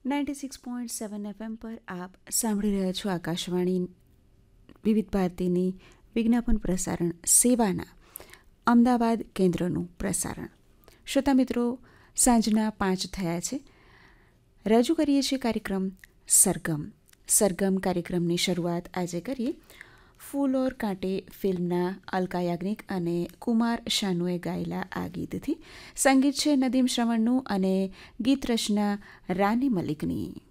96.7 FM પર આપ સાંભળી રહ્યા છો આકાશવાણી વિવિધ ભારતીની વિજ્ઞાપન પ્રસારણ સેવાના અમદાવાદ કેન્દ્રનું પ્રસારણ. શ્રોતા મિત્રો, સાંજના 5 થયા છે. રજૂ કરીએ છીએ કાર્યક્રમ સરગમ કાર્યક્રમની શરૂઆત આજે કરીએ ફૂલ ઓર કાંટે ફિલ્મના અલકા યાજ્ઞિક અને કુમાર શાનુએ ગાયેલા આ ગીતથી. સંગીત છે નદીમ શ્રવણનું અને ગીત રચના રાની મલિકની.